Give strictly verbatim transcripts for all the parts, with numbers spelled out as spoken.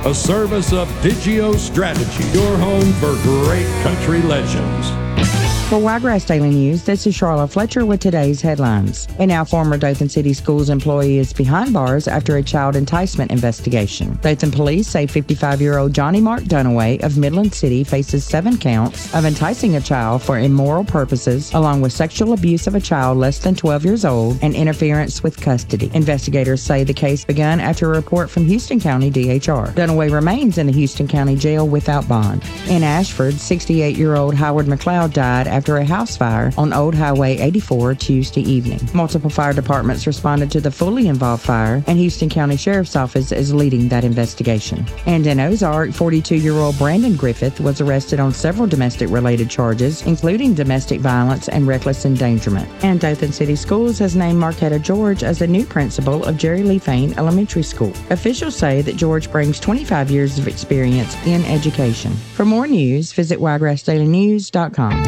A service of Digio Strategy, your home for great country legends. For Wiregrass Daily News, this is Charlotte Fletcher with today's headlines. A now former Dothan City Schools employee is behind bars after a child enticement investigation. Dothan police say fifty-five-year-old Johnny Mark Dunaway of Midland City faces seven counts of enticing a child for immoral purposes, along with sexual abuse of a child less than twelve years old and interference with custody. Investigators say the case began after a report from Houston County D H R. Dunaway remains in the Houston County Jail without bond. In Ashford, sixty-eight-year-old Howard McLeod died after after a house fire on Old Highway eighty-four Tuesday evening. Multiple fire departments responded to the fully involved fire, and Houston County Sheriff's Office is leading that investigation. And in Ozark, forty-two-year-old Brandon Griffith was arrested on several domestic-related charges, including domestic violence and reckless endangerment. And Dothan City Schools has named Marquetta George as the new principal of Jerry Lee Fain Elementary School. Officials say that George brings twenty-five years of experience in education. For more news, visit wiregrass daily news dot com.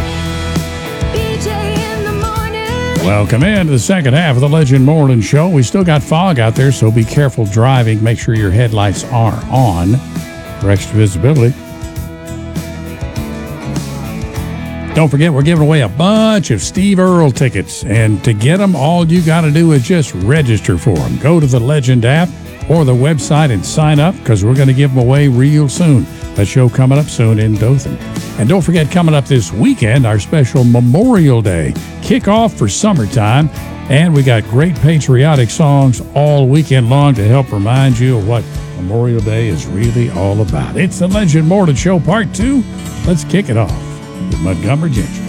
Welcome in to the second half of the Legend Morning Show. We still got fog out there, so be careful driving. Make sure your headlights are on for extra visibility. Don't forget, we're giving away a bunch of Steve Earle tickets. And to get them, all you got to do is just register for them. Go to the Legend app or the website and sign up, because we're going to give them away real soon. That show coming up soon in Dothan. And don't forget, coming up this weekend, our special Memorial Day kickoff for summertime. And we got great patriotic songs all weekend long to help remind you of what Memorial Day is really all about. It's the Legend Morning Show Part two. Let's kick it off with Montgomery Gentry.